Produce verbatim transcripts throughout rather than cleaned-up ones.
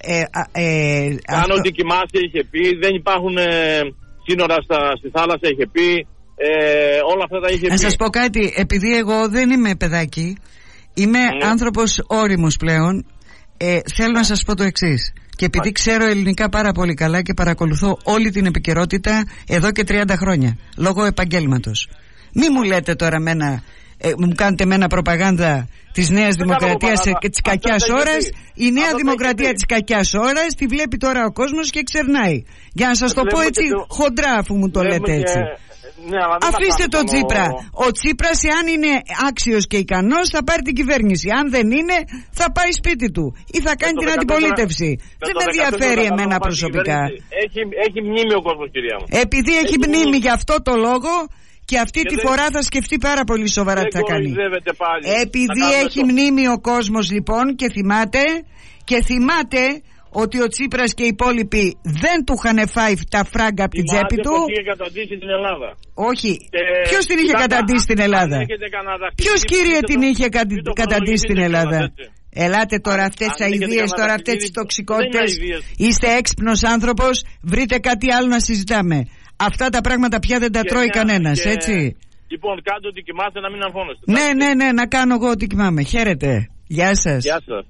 Ε, ε, Κάνω αυτό... ότι κοιμάσαι, είχε πει. Δεν υπάρχουν ε, σύνορα στα, στη θάλασσα, είχε πει. Ε, όλα αυτά τα είχε πει. Να σας πω κάτι, επειδή εγώ δεν είμαι παιδάκι, είμαι mm. άνθρωπος όριμος πλέον, ε, θέλω να σας πω το εξής. Και επειδή ξέρω ελληνικά πάρα πολύ καλά και παρακολουθώ όλη την επικαιρότητα εδώ και τριάντα χρόνια, λόγω επαγγέλματος. Μη μου λέτε τώρα μένα, ε, μου κάνετε μένα προπαγάνδα της Νέας Δημοκρατίας και της κακιάς ώρας. Η Νέα Δημοκρατία της κακιάς ώρας τη βλέπει τώρα ο κόσμος και ξερνάει. Για να σας το πω έτσι χοντρά, αφού μου το λέτε έτσι. Ναι, αφήστε τον Τσίπρα. Ο Τσίπρας, εάν είναι άξιος και ικανός, θα πάρει την κυβέρνηση. Αν δεν είναι, θα πάει σπίτι του ή θα κάνει την αντιπολίτευση. Δεν με ενδιαφέρει εμένα προσωπικά. Έχει, έχει μνήμη ο κόσμος, κυρία μου. Επειδή έχει, έχει μνήμη, γι' αυτό το λόγο, και αυτή και τη δεν... φορά θα σκεφτεί πάρα πολύ σοβαρά τι θα κάνει. Πάλι. Επειδή έχει το... μνήμη ο κόσμος, λοιπόν, και θυμάται, και θυμάται ότι ο Τσίπρας και οι υπόλοιποι δεν του είχαν φάει τα φράγκα από την τσέπη του. Ποιος είχε καταντήσει την Ελλάδα. Όχι. Και... Ποιος την είχε καταντήσει στην Ελλάδα. Ποιος, κύριε, την είχε καταντήσει στην Ελλάδα. Ελάτε τώρα αυτές τις αηδίες, τώρα αυτές τις τοξικότητες. Είστε έξυπνος άνθρωπος, βρείτε κάτι άλλο να συζητάμε. Αυτά τα πράγματα πια δεν τα τρώει κανένας, έτσι. Λοιπόν, κάντε ότι κοιμάστε, να μην αγχώνεστε. Ναι, ναι, ναι, να κάνω εγώ ότι κοιμάμαι. Χαίρετε. Γεια σας. Γεια σας.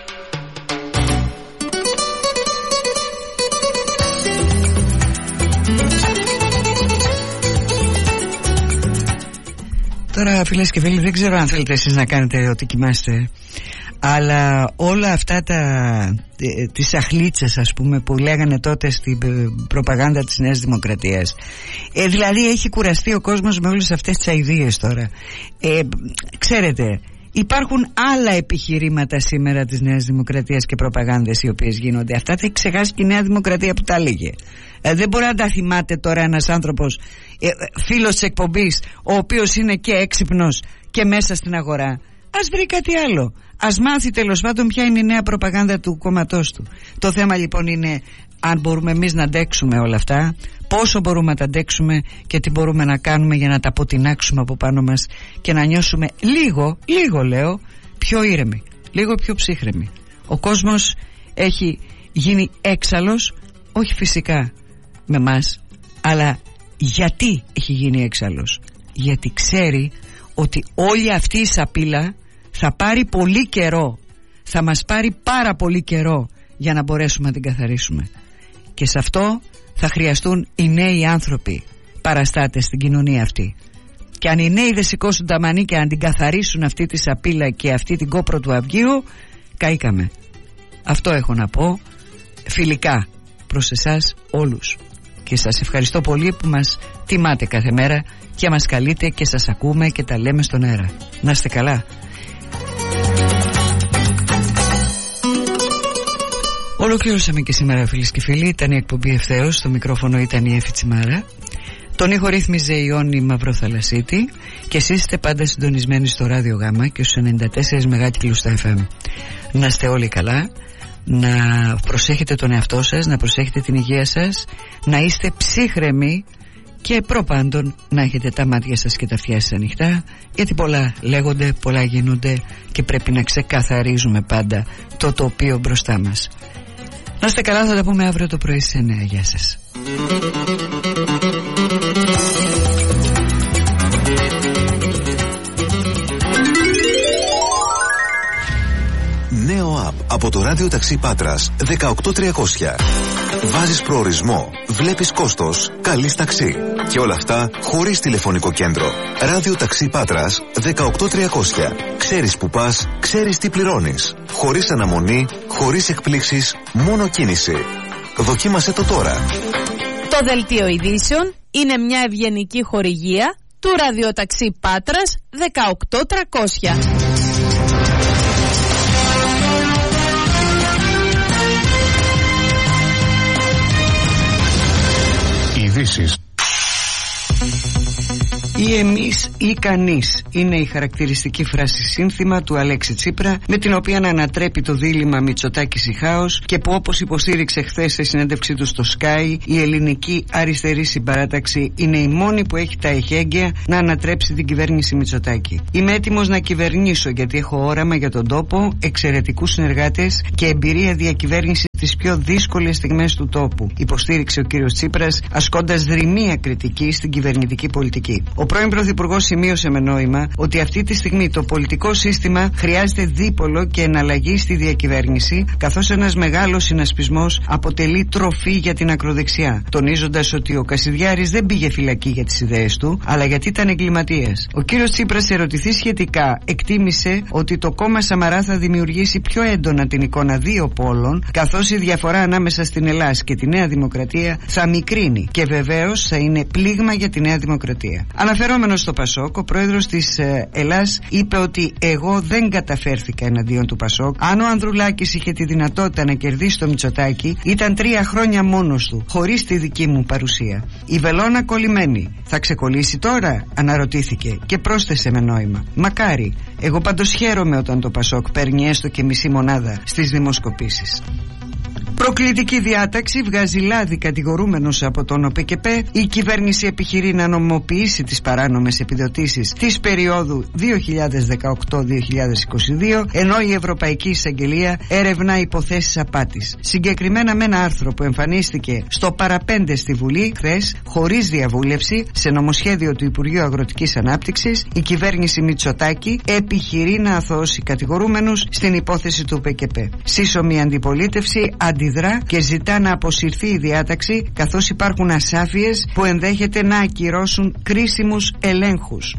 Τώρα, φίλες και φίλοι, δεν ξέρω αν θέλετε εσείς να κάνετε ότι κοιμάστε, αλλά όλα αυτά τα ε, τις αχλίτσες, ας πούμε, που λέγανε τότε στην προπαγάνδα της Νέας Δημοκρατίας, ε, δηλαδή έχει κουραστεί ο κόσμος με όλες αυτές τις αηδίες τώρα. ε, ξέρετε, υπάρχουν άλλα επιχειρήματα σήμερα της Νέας Δημοκρατίας και προπαγάνδες οι οποίες γίνονται. Αυτά θα έχει ξεχάσει και η Νέα Δημοκρατία που τα έλεγε. Ε, δεν μπορεί να τα θυμάται τώρα ένας άνθρωπος, ε, φίλος της εκπομπής, ο οποίος είναι και έξυπνος και μέσα στην αγορά. Ας βρει κάτι άλλο. Ας μάθει τέλος πάντων ποια είναι η νέα προπαγάνδα του κόμματός του. Το θέμα λοιπόν είναι αν μπορούμε εμείς να αντέξουμε όλα αυτά, πόσο μπορούμε να τα αντέξουμε και τι μπορούμε να κάνουμε για να τα αποτινάξουμε από πάνω μας και να νιώσουμε λίγο, λίγο λέω, πιο ήρεμοι, λίγο πιο ψύχρεμοι. Ο κόσμος έχει γίνει έξαλλος, όχι φυσικά με μας, αλλά γιατί έχει γίνει έξαλλος? Γιατί ξέρει ότι όλη αυτή η σαπίλα θα πάρει πολύ καιρό, θα μας πάρει πάρα πολύ καιρό για να μπορέσουμε να την καθαρίσουμε. Και σε αυτό θα χρειαστούν οι νέοι άνθρωποι παραστάτες στην κοινωνία αυτή. Και αν οι νέοι δεν σηκώσουν τα μανίκια να την καθαρίσουν αυτή τη σαπίλα και αυτή την κόπρο του αυγίου, καήκαμε. Αυτό έχω να πω φιλικά προς εσάς όλους. Και σας ευχαριστώ πολύ που μας τιμάτε κάθε μέρα και μας καλείτε και σας ακούμε και τα λέμε στον αέρα. Να είστε καλά. Ολοκλήρωσαμε και σήμερα, φίλες και φίλοι. Ήταν η εκπομπή Ευθέως. Στο μικρόφωνο ήταν η Έφη Τσιμάρα. Τον ήχο ρύθμιζε η Ιόνη Μαυροθαλασσίτη. Και εσείς είστε πάντα συντονισμένοι στο Ράδιο Γάμα και στους ενενήντα τέσσερα μεγάκυκλους στα εφ εμ. Να είστε όλοι καλά. Να προσέχετε τον εαυτό σας, να προσέχετε την υγεία σας, να είστε ψύχρεμοι και προπάντων να έχετε τα μάτια σας και τα αυτιά σας ανοιχτά, γιατί πολλά λέγονται, πολλά γίνονται και πρέπει να ξεκαθαρίζουμε πάντα το τοπίο μπροστά μας. Να είστε καλά, θα τα πούμε αύριο το πρωί στις εννιά. Γεια σας. Νέο app από το Ράδιο Ταξί Πάτρας δεκαοκτώ τριακόσια. Βάζεις προορισμό, βλέπεις κόστος, καλείς ταξί. Και όλα αυτά χωρίς τηλεφωνικό κέντρο. Ράδιο Ταξί Πάτρας δεκαοκτώ τριακόσια. Ξέρεις που πας, ξέρεις τι πληρώνεις. Χωρίς αναμονή, χωρίς εκπλήξεις, μόνο κίνηση. Δοκίμασέ το τώρα. Το δελτίο ειδήσεων είναι μια ευγενική χορηγία του Ραδιοταξί Πάτρας δεκαοκτώ τριακόσια. Ειδήσεις. Ή εμείς ή κανείς είναι η χαρακτηριστική φράση σύνθημα του Αλέξη Τσίπρα, με την οποία να ανατρέπει το δίλημμα Μητσοτάκης ή χάος, και που, όπως υποστήριξε χθες σε συνέντευξή του στο Sky, η ελληνική αριστερή συμπαράταξη είναι η μόνη που έχει τα εχέγγυα να ανατρέψει την κυβέρνηση Μητσοτάκη. Είμαι έτοιμος να κυβερνήσω γιατί έχω όραμα για τον τόπο, εξαιρετικούς συνεργάτες και εμπειρία διακυβέρνησης τις πιο δύσκολες στιγμές του τόπου, υποστήριξε ο κύριος Τσίπρας, ασκώντας δρυμία κριτική στην κυβερνητική πολιτική. Ο πρώην Πρωθυπουργός σημείωσε με νόημα ότι αυτή τη στιγμή το πολιτικό σύστημα χρειάζεται δίπολο και εναλλαγή στη διακυβέρνηση, καθώς ένας μεγάλος συνασπισμός αποτελεί τροφή για την ακροδεξιά, τονίζοντας ότι ο Κασιδιάρης δεν πήγε φυλακή για τις ιδέες του, αλλά γιατί ήταν εγκληματίας. Ο κύριος Τσίπρας, σε ερωτηθεί σχετικά, εκτίμησε ότι το κόμμα Σαμαρά θα δημιουργήσει πιο έντονα την εικόνα δύο πόλων, καθώς η διαφορά ανάμεσα στην Ελλάδα και τη Νέα Δημοκρατία θα μικρύνει και βεβαίως θα είναι πλήγμα για τη Νέα Δημοκρατία. Αναφερόμενος στο Πασόκ, ο πρόεδρος της ε, Ελλάς είπε ότι εγώ δεν καταφέρθηκα εναντίον του Πασόκ. Αν ο Ανδρουλάκης είχε τη δυνατότητα να κερδίσει το Μητσοτάκη, ήταν τρία χρόνια μόνος του, χωρίς τη δική μου παρουσία. Η βελόνα κολλημένη. Θα ξεκολλήσει τώρα, αναρωτήθηκε και πρόσθεσε με νόημα. Μακάρι. Εγώ πάντως χαίρομαι όταν το Πασόκ παίρνει έστω και μισή μονάδα στις δημοσκοπήσεις. Προκλητική διάταξη, βγάζει λάδι κατηγορούμενος από τον ΟΠΕΚΕΠΕ. Η κυβέρνηση επιχειρεί να νομοποιήσει τις παράνομες επιδοτήσεις της περίοδου δύο χιλιάδες δεκαοκτώ με δύο χιλιάδες είκοσι δύο, ενώ η Ευρωπαϊκή Εισαγγελία ερευνά υποθέσεις απάτης. Συγκεκριμένα με ένα άρθρο που εμφανίστηκε στο παραπέντε στη Βουλή χθες, χωρίς διαβούλευση, σε νομοσχέδιο του Υπουργείου Αγροτικής Ανάπτυξης, η κυβέρνηση Μητσοτάκη επιχειρεί να αθωώσει κατηγορούμενους στην υπόθεση του ΟΠΕΚΕΠΕ. Σύσσωμη αντιπολίτευση αντιδρά και ζητά να αποσυρθεί η διάταξη, καθώς υπάρχουν ασάφειες που ενδέχεται να ακυρώσουν κρίσιμους ελέγχους.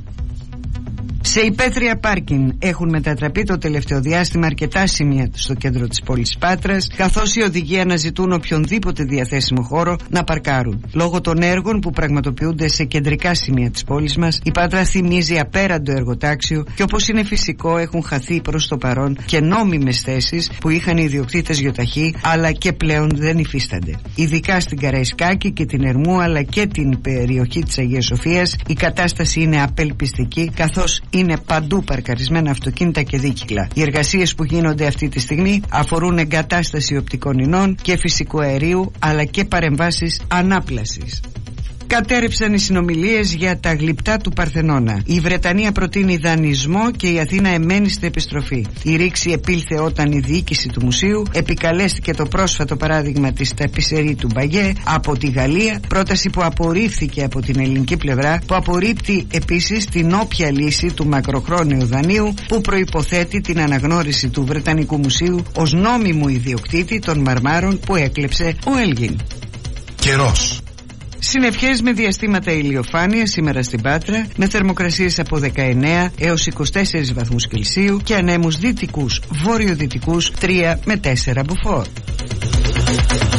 Σε υπαίθρια πάρκινγκ έχουν μετατραπεί το τελευταίο διάστημα αρκετά σημεία στο κέντρο της πόλης Πάτρας, καθώς οι οδηγοί αναζητούν οποιονδήποτε διαθέσιμο χώρο να παρκάρουν. Λόγω των έργων που πραγματοποιούνται σε κεντρικά σημεία της πόλης μας, η Πάτρα θυμίζει απέραντο εργοτάξιο και, όπως είναι φυσικό, έχουν χαθεί προς το παρόν και νόμιμες θέσεις που είχαν οι ιδιοκτήτες γιοταχή, αλλά και πλέον δεν υφίστανται. Ειδικά στην Καραϊσκάκη και την Ερμού, αλλά και την περιοχή της Αγίας Σοφίας, η κατάσταση είναι απελπιστική, καθώς είναι παντού παρκαρισμένα αυτοκίνητα και δίκυκλα. Οι εργασίες που γίνονται αυτή τη στιγμή αφορούν εγκατάσταση οπτικών ινών και φυσικού αερίου, αλλά και παρεμβάσεις ανάπλασης. Κατέρευσαν οι συνομιλίες για τα γλυπτά του Παρθενώνα. Η Βρετανία προτείνει δανεισμό και η Αθήνα εμένει στην επιστροφή. Η ρήξη επήλθε όταν η διοίκηση του μουσείου επικαλέστηκε το πρόσφατο παράδειγμα της ταπισερή του Μπαγιέ από τη Γαλλία, πρόταση που απορρίφθηκε από την ελληνική πλευρά, που απορρίπτει επίσης την όποια λύση του μακροχρόνιου δανείου που προϋποθέτει την αναγνώριση του Βρετανικού Μουσείου ως νόμιμου ιδιοκτήτη των μαρμάρων που έκλεψε ο Έλγιν. Καιρός. Συννεφιές με διαστήματα ηλιοφάνεια σήμερα στην Πάτρα, με θερμοκρασίες από δεκαεννέα έως είκοσι τέσσερις βαθμούς Κελσίου και ανέμους δυτικούς, βόρειο-δυτικούς τρία με τέσσερα μποφόρ.